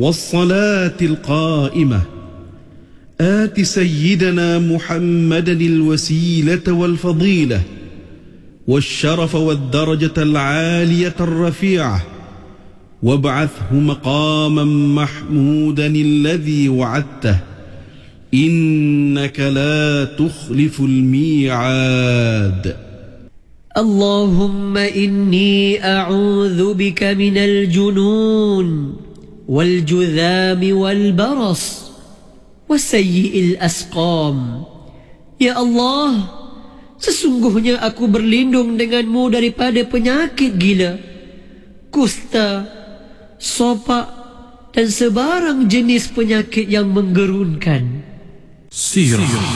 والصلاة القائمة آت سيدنا محمدا الوسيلة والفضيلة والشرف والدرجة العالية الرفيعة وابعثه مقاما محمودا الذي وعدته إنك لا تخلف الميعاد. اللهم إني أعوذ بك من الجنون والجذام والبرص وسيء الأسقام. Ya Allah, sesungguhnya aku berlindung denganmu daripada penyakit gila, kusta, sopak, dan sebarang jenis penyakit yang menggerunkan. Sirah.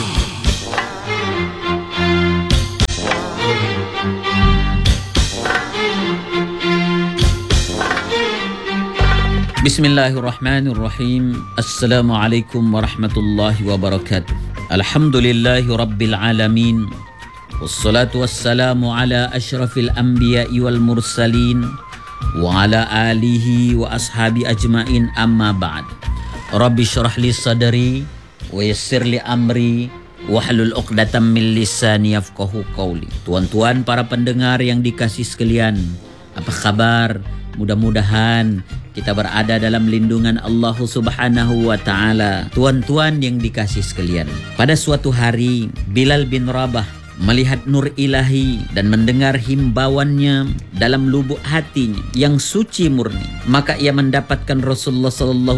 Bismillahirrahmanirrahim. Assalamualaikum warahmatullahi wabarakatuh. Alhamdulillahi rabbil alamin. Wassalatu wassalamu ala ashrafil anbiya'i wal mursalin wa ala alihi wa ashabi ajmain, amma ba'd. Rabbi syrah li sadri wa yassir li amri wahlul 'uqdatam min lisani yafqahu qawli. Tuan-tuan para pendengar yang dikasihi sekalian, apa kabar? Mudah-mudahan kita berada dalam lindungan Allah Subhanahu wa Ta'ala. Tuan-tuan yang dikasihi sekalian, pada suatu hari Bilal bin Rabah melihat nur ilahi dan mendengar himbauannya dalam lubuk hatinya yang suci murni, maka ia mendapatkan Rasulullah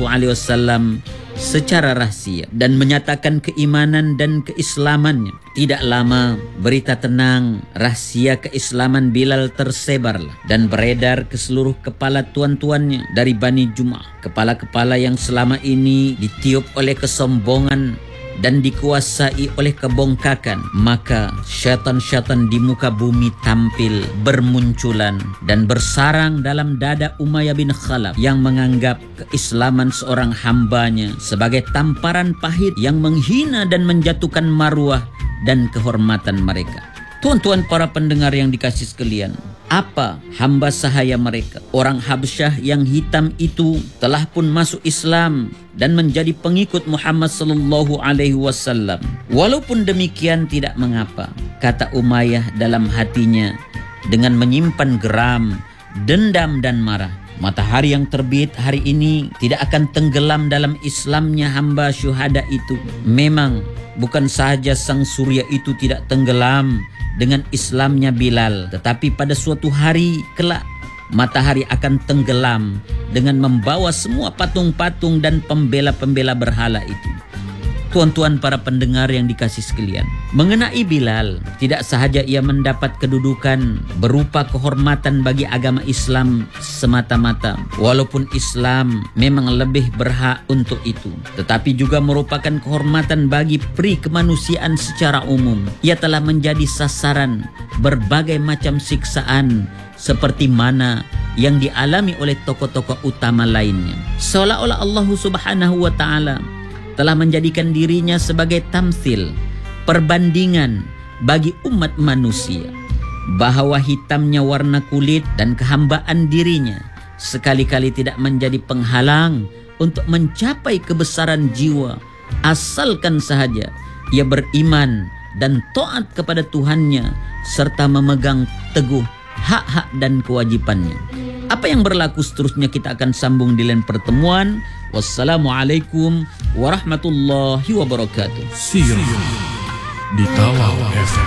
SAW secara rahasia dan menyatakan keimanan dan keislamannya. Tidak lama berita tenang rahasia keislaman Bilal tersebarlah dan beredar ke seluruh kepala tuan-tuannya dari Bani Jum'ah, kepala-kepala yang selama ini ditiup oleh kesombongan dan dikuasai oleh kebongkakan. Maka syaitan-syaitan di muka bumi tampil bermunculan dan bersarang dalam dada Umayyah bin Khalaf yang menganggap keislaman seorang hambanya sebagai tamparan pahit yang menghina dan menjatuhkan marwah dan kehormatan mereka. Tuan-tuan para pendengar yang dikasihi sekalian, apa hamba sahaya mereka, orang Habsyah yang hitam itu telah pun masuk Islam dan menjadi pengikut Muhammad sallallahu alaihi wasallam. Walaupun demikian tidak mengapa, kata Umayyah dalam hatinya dengan menyimpan geram, dendam dan marah. Matahari yang terbit hari ini tidak akan tenggelam dalam Islamnya hamba syuhada itu. Memang bukan sahaja sang surya itu tidak tenggelam dengan Islamnya Bilal, tetapi pada suatu hari kelak matahari akan tenggelam dengan membawa semua patung-patung dan pembela-pembela berhala itu. Tuan-tuan para pendengar yang dikasihi sekalian, mengenai Bilal, tidak sahaja ia mendapat kedudukan berupa kehormatan bagi agama Islam semata-mata, walaupun Islam memang lebih berhak untuk itu, tetapi juga merupakan kehormatan bagi peri kemanusiaan secara umum. Ia telah menjadi sasaran berbagai macam siksaan seperti mana yang dialami oleh tokoh-tokoh utama lainnya. Seolah-olah Allah Subhanahu wa Ta'ala telah menjadikan dirinya sebagai tamsil, perbandingan bagi umat manusia, bahwa hitamnya warna kulit dan kehambaan dirinya sekali-kali tidak menjadi penghalang untuk mencapai kebesaran jiwa, asalkan sahaja ia beriman dan taat kepada Tuhannya serta memegang teguh hak-hak dan kewajibannya. Apa yang berlaku seterusnya kita akan sambung di lain pertemuan. Wassalamualaikum warahmatullahi wabarakatuh. Sirah di Tawau FM.